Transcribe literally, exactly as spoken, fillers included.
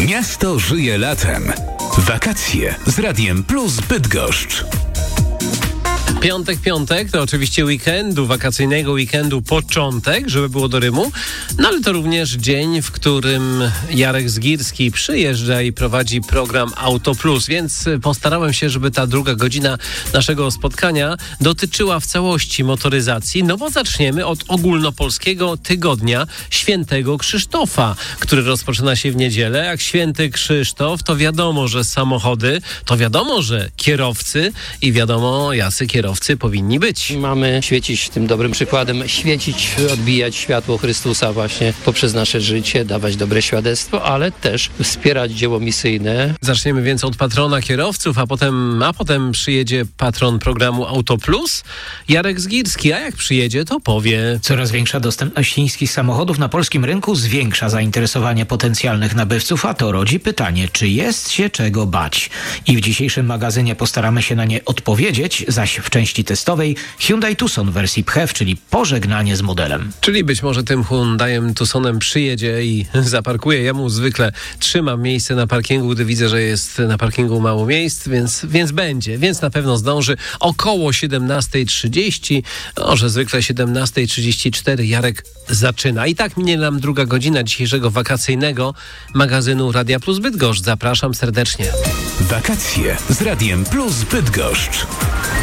Miasto żyje latem. Wakacje z Radiem Plus Bydgoszcz. Piątek, piątek, to oczywiście weekendu, wakacyjnego weekendu początek, żeby było do rymu, no ale to również dzień, w którym Jarek Zgirski przyjeżdża i prowadzi program Auto Plus, więc postarałem się, żeby ta druga godzina naszego spotkania dotyczyła w całości motoryzacji, no bo zaczniemy od ogólnopolskiego tygodnia Świętego Krzysztofa, który rozpoczyna się w niedzielę. Jak Święty Krzysztof, to wiadomo, że samochody, to wiadomo, że kierowcy i wiadomo, jacy kierowcy powinni być. Mamy świecić tym dobrym przykładem, świecić, odbijać światło Chrystusa właśnie poprzez nasze życie, dawać dobre świadectwo, ale też wspierać dzieło misyjne. Zaczniemy więc od patrona kierowców, a potem, a potem przyjedzie patron programu Auto Plus, Jarek Zgirski, a jak przyjedzie, to powie. Coraz większa dostępność chińskich samochodów na polskim rynku zwiększa zainteresowanie potencjalnych nabywców, a to rodzi pytanie, czy jest się czego bać? I w dzisiejszym magazynie postaramy się na nie odpowiedzieć, zaś w części testowej Hyundai Tucson w wersji P H E V, czyli pożegnanie z modelem. Czyli być może tym Hyundaiem Tucsonem przyjedzie i zaparkuje. Ja mu zwykle trzymam miejsce na parkingu, gdy widzę, że jest na parkingu mało miejsc, więc, więc będzie, więc na pewno zdąży. Około siedemnasta trzydzieści, może zwykle siedemnasta trzydzieści cztery Jarek zaczyna. I tak minie nam druga godzina dzisiejszego wakacyjnego magazynu Radia Plus Bydgoszcz. Zapraszam serdecznie. Wakacje z Radiem Plus Bydgoszcz.